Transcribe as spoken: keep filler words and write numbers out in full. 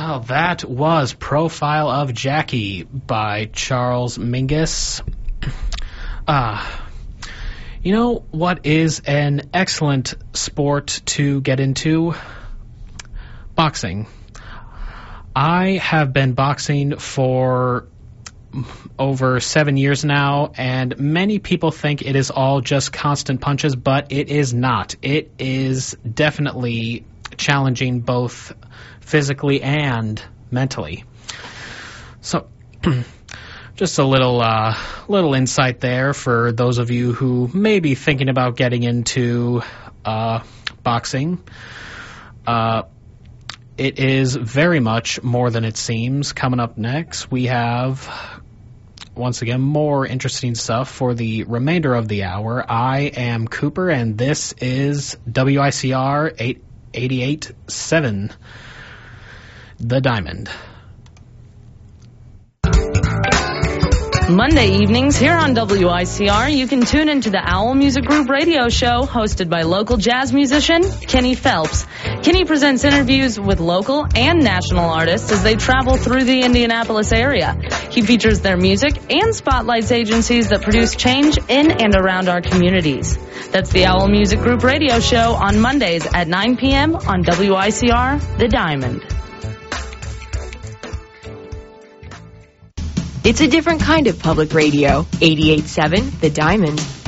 Well, that was Profile of Jackie by Charles Mingus. Uh, you know what is an excellent sport to get into? Boxing. I have been boxing for over seven years now, and many people think it is all just constant punches, but it is not. It is definitely challenging both physically and mentally. So, just a little uh, little insight there for those of you who may be thinking about getting into uh, boxing. Uh, it is very much more than it seems. Coming up next, we have, once again, more interesting stuff for the remainder of the hour. I am Cooper, and this is W I C R eighty-eight point seven, The Diamond. Monday evenings here on W I C R, you can tune into the Owl Music Group radio show hosted by local jazz musician Kenny Phelps. Kenny presents interviews with local and national artists as they travel through the Indianapolis area. He features their music and spotlights agencies that produce change in and around our communities. That's the Owl Music Group radio show on Mondays at nine p.m. on W I C R, The Diamond. It's a different kind of public radio. eighty-eight point seven, The Diamond.